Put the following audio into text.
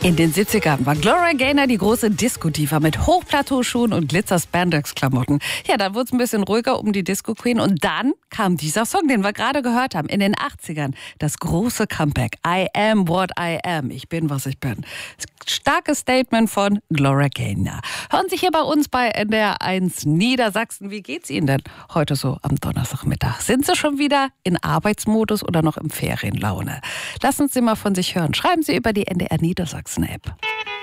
In den 70ern war Gloria Gaynor die große Disco-Diva mit Hochplateauschuhen und Glitzer-Spandex-Klamotten. Ja, dann wurde es ein bisschen ruhiger um die Disco-Queen und dann kam dieser Song, den wir gerade gehört haben, in den 80ern. Das große Comeback. I am what I am. Ich bin, was ich bin. Starkes Statement von Gloria Gaynor. Hören Sie hier bei uns bei NDR 1 Niedersachsen. Wie geht's Ihnen denn heute so am Donnerstagmittag? Sind Sie schon wieder in Arbeitsmodus oder noch im Ferienlaune? Lassen Sie mal von sich hören. Schreiben Sie über die NDR Niedersachsen App.